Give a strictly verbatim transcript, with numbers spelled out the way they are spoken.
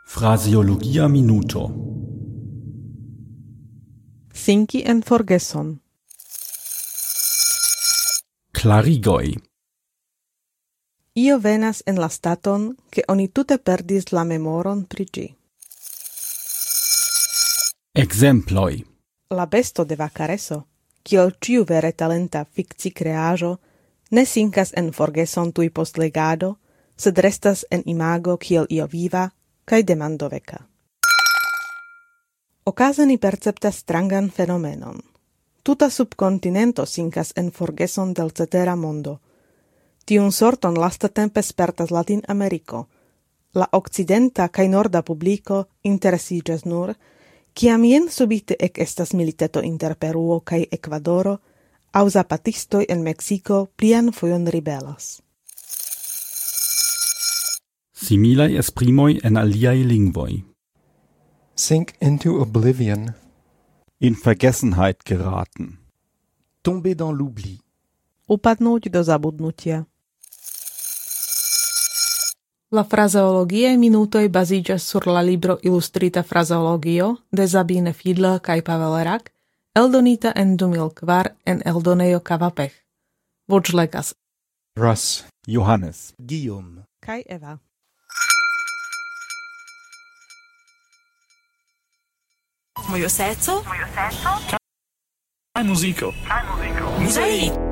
Phraseologia minuto. Thinki en forgeson. Klarigoj. Io venas en la staton, che oni tute perdis la memoron pri ĝi. Ekzemploj. La besto de Vakareso, kiel ĉiu vere talenta fikci kreaĵo, ne sinkas en forgeson tuj post legado, sed restas en imago kiel io viva kaj demandoveka. Okaze ni perceptas strangan fenomenon. Tuta subkontinento sinkas en forgeson del cetera mondo. Tiun sorton lastatempe spertas Latin Ameriko. La okcidenta kaj norda publiko interesiĝas nur, kiam jen subite ek estas militeto inter Peruo kaj Ekvadoro, aŭ zapatistoj en Meksiko plian fojon ribelas. Similaj esprimoj en aliaj lingvoj. Sink into oblivion. In Vergessenheit geraten. Tomber dans l'oubli. Upadnúť do zabudnutia. La frazeologiae minutoj baziĝas sur la libro Ilustrita frazeologio de Sabine Fiedler kaj Pavel Rak, eldonita en du mil kvar en eldonejo Kavapech. Voĉlegas Russ, Johannes, Guillaume. kaj Eva. Mojo seco? Kaj muziko? Muzej!